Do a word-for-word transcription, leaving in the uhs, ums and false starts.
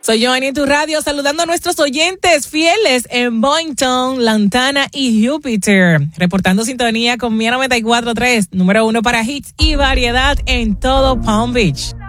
Soy Joanny en tu radio, saludando a nuestros oyentes fieles en Boynton, Lantana y Júpiter. Reportando sintonía con Mía noventa y cuatro punto tres, número uno para hits y variedad en todo Palm Beach.